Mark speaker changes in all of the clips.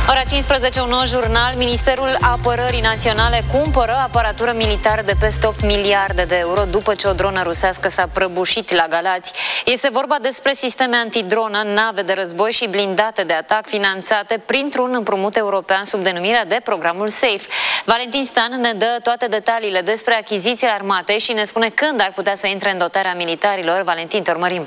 Speaker 1: Ora 15, un nou jurnal. Ministerul Apărării Naționale cumpără aparatură militară de peste 8 miliarde de euro după ce o dronă rusească s-a prăbușit la Galați. Este vorba despre sisteme antidronă, nave de război și blindate de atac finanțate printr-un împrumut european sub denumirea de programul SAFE. Valentin Stan ne dă toate detaliile despre achizițiile armatei și ne spune când ar putea să intre în dotarea militarilor. Valentin, te urmărim.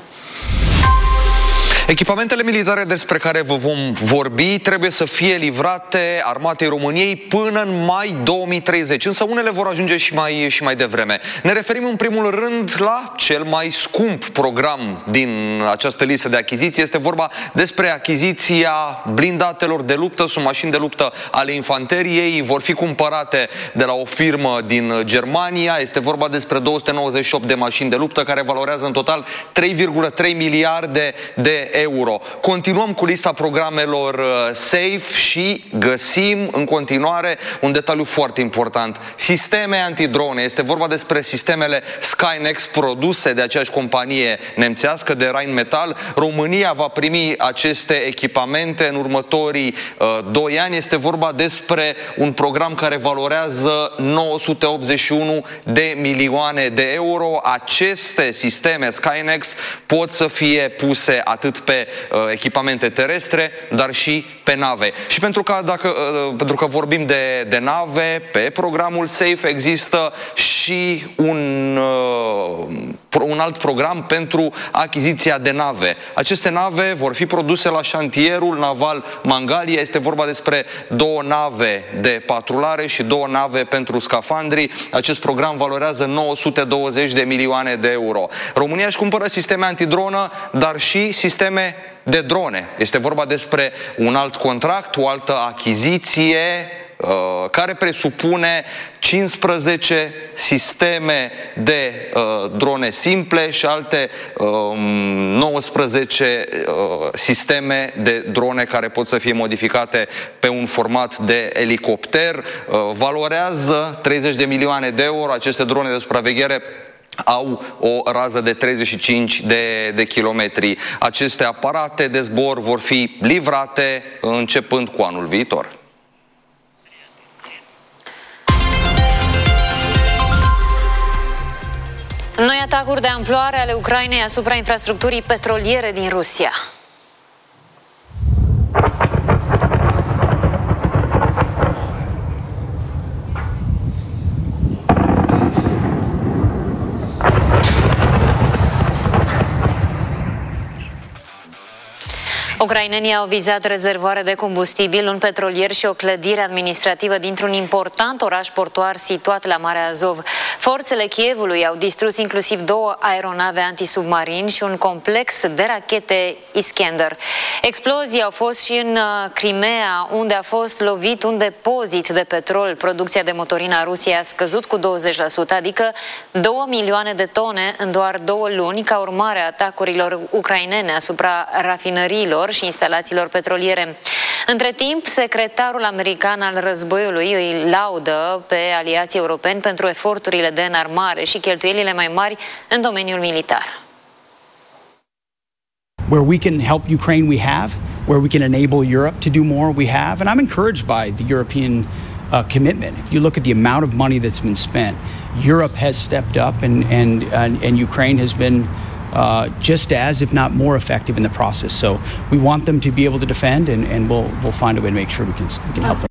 Speaker 2: Echipamentele militare despre care vă vom vorbi trebuie să fie livrate armatei României până în mai 2030, însă unele vor ajunge și mai devreme. Ne referim în primul rând la cel mai scump program din această listă de achiziții. Este vorba despre achiziția blindatelor de luptă, submașini de luptă ale infanteriei. Vor fi cumpărate de la o firmă din Germania. Este vorba despre 298 de mașini de luptă care valorează în total 3,3 miliarde de euro. Continuăm cu lista programelor SAFE și găsim în continuare un detaliu foarte important. Sisteme antidrone. Este vorba despre sistemele Skynex produse de aceeași companie nemțească, de Rheinmetall. România va primi aceste echipamente în următorii 2 ani. Este vorba despre un program care valorează 981 de milioane de euro. Aceste sisteme Skynex pot să fie puse atât pe echipamente terestre, dar și pe nave. Și pentru că vorbim de nave, pe programul SAFE există și un alt program pentru achiziția de nave. Aceste nave vor fi produse la șantierul naval Mangalia. Este vorba despre 2 nave de patrulare și 2 nave pentru scafandri. Acest program valorează 920 de milioane de euro. România își cumpără sisteme antidronă, dar și sisteme de drone. Este vorba despre un alt contract, o altă achiziție care presupune 15 sisteme de drone simple și alte 19 sisteme de drone care pot să fie modificate pe un format de elicopter. Valorează 30 de milioane de euro. Aceste drone de supraveghere au o rază de 35 de kilometri. Aceste aparate de zbor vor fi livrate începând cu anul viitor.
Speaker 1: Noi atacuri de amploare ale Ucrainei asupra infrastructurii petroliere din Rusia. Ucrainenii au vizat rezervoare de combustibil, un petrolier și o clădire administrativă dintr-un important oraș portuar situat la Marea Azov. Forțele Kievului au distrus inclusiv 2 aeronave antisubmarini și un complex de rachete Iskander. Explozii au fost și în Crimea, unde a fost lovit un depozit de petrol. Producția de motorină a Rusiei a scăzut cu 20%, adică 2 milioane de tone în doar 2 luni, ca urmare a atacurilor ucrainene asupra rafinăriilor și instalațiilor petroliere. Între timp, secretarul american al războiului îi laudă pe aliații europeni pentru eforturile de înarmare și cheltuielile mai mari în domeniul militar.
Speaker 3: Where we can help Ukraine, we have. Where we can enable Europe to do more, we have. And I'm encouraged by the European commitment. If you look at the amount of money that's been spent, Europe has stepped up and Ukraine has been just as, if not more effective in the process. So we want them to be able to defend and we'll find a way to make sure we can help them.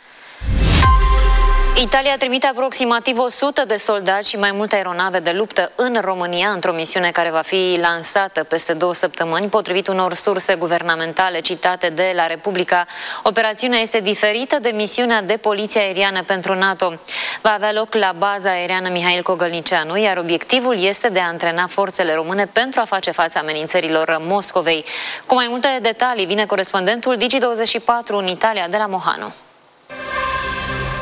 Speaker 1: Italia trimite aproximativ 100 de soldați și mai multe aeronave de luptă în România într-o misiune care va fi lansată peste 2 săptămâni, potrivit unor surse guvernamentale citate de La Republica. Operațiunea este diferită de misiunea de poliție aeriană pentru NATO. Va avea loc la baza aeriană Mihail Cogălnicianu, iar obiectivul este de a antrena forțele române pentru a face față amenințărilor Moscovei. Cu mai multe detalii vine corespondentul Digi24 în Italia de la Mohanu.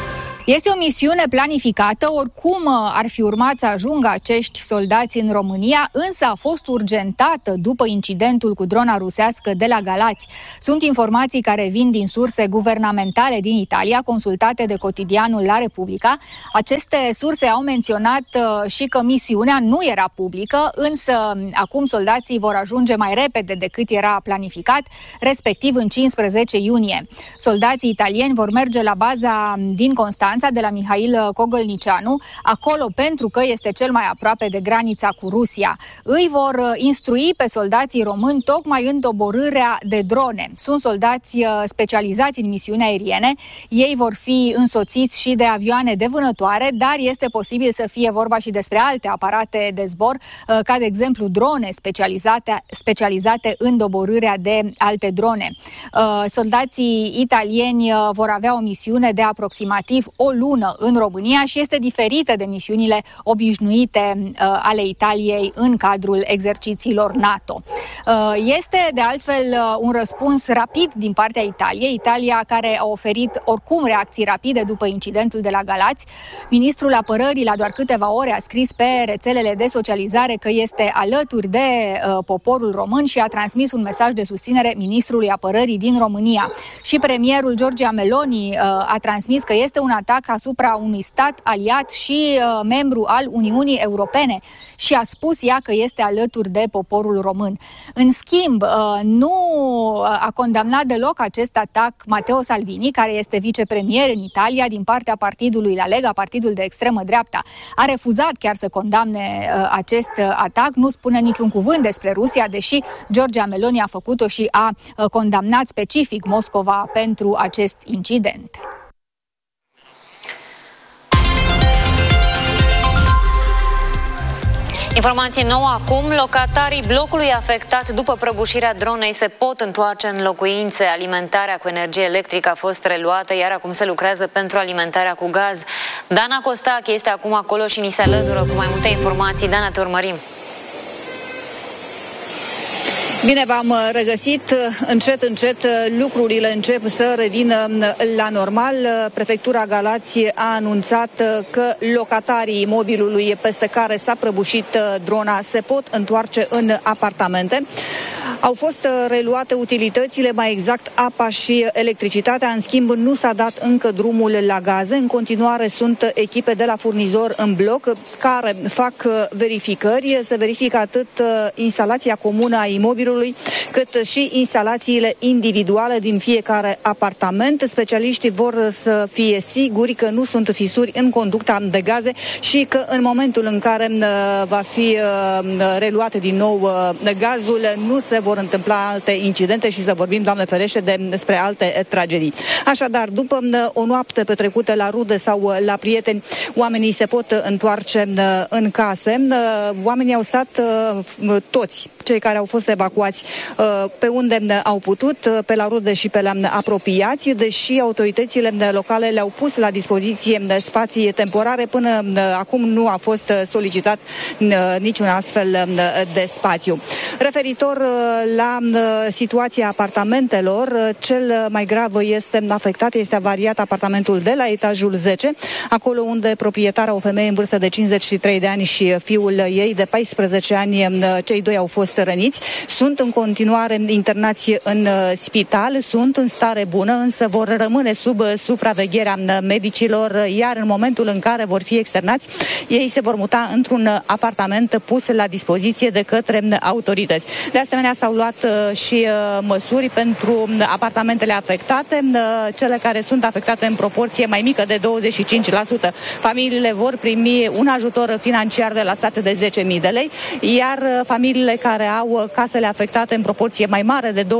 Speaker 4: Este o misiune planificată, oricum ar fi urmat să ajungă acești soldați în România, însă a fost urgentată după incidentul cu drona rusească de la Galați. Sunt informații care vin din surse guvernamentale din Italia, consultate de cotidianul La Repubblica. Aceste surse au menționat și că misiunea nu era publică, însă acum soldații vor ajunge mai repede decât era planificat, respectiv în 15 iunie. Soldații italieni vor merge la baza din Constanța, de la Mihail Cogălnicianu, acolo pentru că este cel mai aproape de granița cu Rusia. Îi vor instrui pe soldații români tocmai în doborârea de drone. Sunt soldați specializați în misiuni aeriene, ei vor fi însoțiți și de avioane de vânătoare, dar este posibil să fie vorba și despre alte aparate de zbor, ca de exemplu drone specializate în doborârea de alte drone. Soldații italieni vor avea o misiune de aproximativ o lună în România și este diferită de misiunile obișnuite ale Italiei în cadrul exercițiilor NATO. Este de altfel un răspuns rapid din partea Italiei, Italia care a oferit oricum reacții rapide după incidentul de la Galați. Ministrul Apărării la doar câteva ore a scris pe rețelele de socializare că este alături de poporul român și a transmis un mesaj de susținere ministrului Apărării din România. Și premierul Giorgia Meloni a transmis că este un atac asupra unui stat aliat și membru al Uniunii Europene și a spus ea că este alături de poporul român. În schimb, nu a condamnat deloc acest atac Matteo Salvini, care este vicepremier în Italia din partea partidului La Lega, partidul de extremă dreapta. A refuzat chiar să condamne acest atac, nu spune niciun cuvânt despre Rusia, deși Giorgia Meloni a făcut-o și a condamnat specific Moscova pentru acest incident.
Speaker 1: Informații nouă acum. Locatarii blocului afectat după prăbușirea dronei se pot întoarce în locuințe. Alimentarea cu energie electrică a fost reluată, iar acum se lucrează pentru alimentarea cu gaz. Dana Costache este acum acolo și ni se alătură cu mai multe informații. Dana, te urmărim.
Speaker 5: Bine v-am regăsit. Încet, încet lucrurile încep să revină la normal. Prefectura Galați a anunțat că locatarii imobilului peste care s-a prăbușit drona se pot întoarce în apartamente. Au fost reluate utilitățile, mai exact apa și electricitatea. În schimb, nu s-a dat încă drumul la gaze. În continuare sunt echipe de la furnizor în bloc care fac verificări. Se verifică atât instalația comună a imobilului, cât și instalațiile individuale din fiecare apartament. Specialiștii vor să fie siguri că nu sunt fisuri în conducta de gaze și că în momentul în care va fi reluat din nou gazul, nu se vor întâmpla alte incidente și să vorbim, Doamne ferește, despre alte tragedii. Așadar, după o noapte petrecută la rude sau la prieteni, oamenii se pot întoarce în case. Oamenii au stat, toți cei care au fost evacuați, pe unde au putut, pe la rude și pe la apropiați, deși autoritățile locale le-au pus la dispoziție spații temporare. Până acum nu a fost solicitat niciun astfel de spațiu. Referitor la situația apartamentelor, cel mai grav este afectat, este avariat apartamentul de la etajul 10, acolo unde proprietara, o femeie în vârstă de 53 de ani și fiul ei de 14 ani, cei doi au fost răniți. Sunt în continuare internați în spital, sunt în stare bună, însă vor rămâne sub supravegherea medicilor, iar în momentul în care vor fi externați, ei se vor muta într-un apartament pus la dispoziție de către autorități. De asemenea, s-au luat și măsuri pentru apartamentele afectate, cele care sunt afectate în proporție mai mică de 25%. Familiile vor primi un ajutor financiar de la stat de 10.000 de lei, iar familiile care au casele afectate în proporție mai mare de 25%,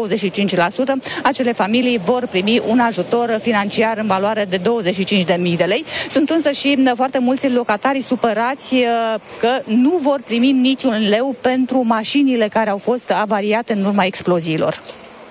Speaker 5: acele familii vor primi un ajutor financiar în valoare de 25.000 de lei. Sunt însă și foarte mulți locatari supărați că nu vor primi niciun leu pentru mașinile care au fost avariate în urma exploziilor.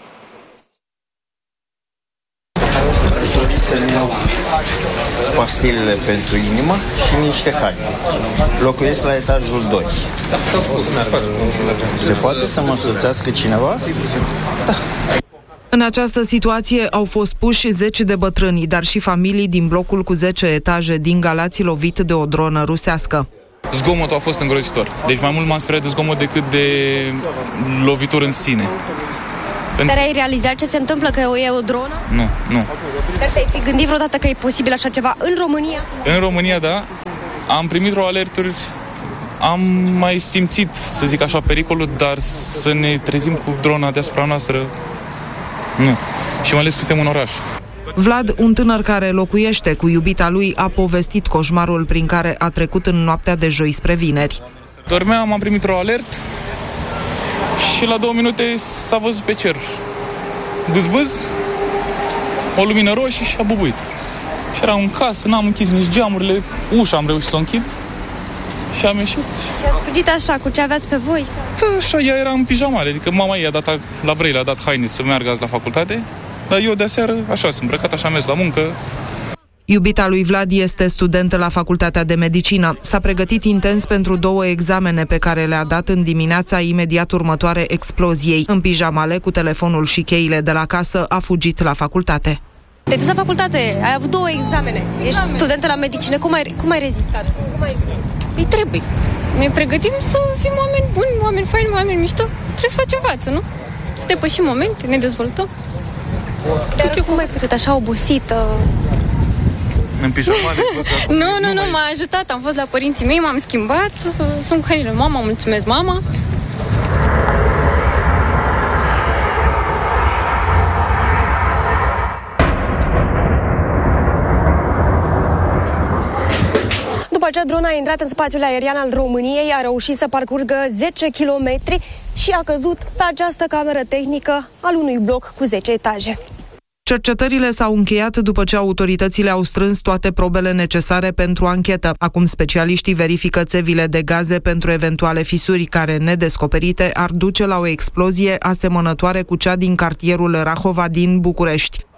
Speaker 6: Pastilele pentru inimă și niște haine. Locuiesc la etajul 2. Se poate să mă însoțească cineva? Da.
Speaker 7: În această situație au fost puși 10 de bătrâni, dar și familii din blocul cu 10 etaje din Galați lovit de o dronă rusească.
Speaker 8: Zgomotul a fost îngrozitor. Deci mai mult m-am speriat de zgomot decât de lovitură în sine.
Speaker 9: Dar ai realizat ce se întâmplă, că e o dronă?
Speaker 8: Nu.
Speaker 9: Dar te-ai fi gândit vreodată că e posibil așa ceva în România?
Speaker 8: În România, da. Am primit alerturi, am mai simțit, să zic așa, pericolul, dar să ne trezim cu drona deasupra noastră, nu. Și mai ales că suntem în oraș.
Speaker 7: Vlad, un tânăr care locuiește cu iubita lui, a povestit coșmarul prin care a trecut în noaptea de joi spre vineri.
Speaker 8: Dormeam, am primit alert și la 2 minute s-a văzut pe cer bâz, o lumină roșie și a bubuit. Și eram în casă, n-am închis nici geamurile, ușa am reușit să o închid și am ieșit.
Speaker 9: Și ați fugit așa, cu ce aveați pe voi?
Speaker 8: Da, așa, ea era în pijamale, adică mama ei a dat la Brăila, a dat haine să meargă azi la facultate, dar eu de-aseară, așa, sunt îmbrăcat, așa am mers la muncă.
Speaker 7: Iubita lui Vlad este studentă la Facultatea de Medicină. S-a pregătit intens pentru 2 examene pe care le-a dat în dimineața imediat următoare exploziei. În pijamale, cu telefonul și cheile de la casă, a fugit la facultate.
Speaker 9: Te-ai dus la facultate, ai avut 2 examene, ești studentă la medicină, cum ai rezistat?
Speaker 10: Păi trebuie. Ne pregătim să fim oameni buni, oameni faini, oameni mișto. Trebuie să facem față, nu? Să depășim momente, ne dezvoltăm.
Speaker 9: Dar cum ai putut așa obosită?
Speaker 8: În pijamale?
Speaker 10: Nu, m-a ajutat, am fost la părinții mei, m-am schimbat, sunt cu hainele mama, mulțumesc mama.
Speaker 9: După aceea, drona a intrat în spațiul aerian al României, a reușit să parcurgă 10 km și a căzut pe această cameră tehnică al unui bloc cu 10 etaje.
Speaker 7: Cercetările s-au încheiat după ce autoritățile au strâns toate probele necesare pentru anchetă. Acum specialiștii verifică țevile de gaze pentru eventuale fisuri care, nedescoperite, ar duce la o explozie asemănătoare cu cea din cartierul Rahova din București.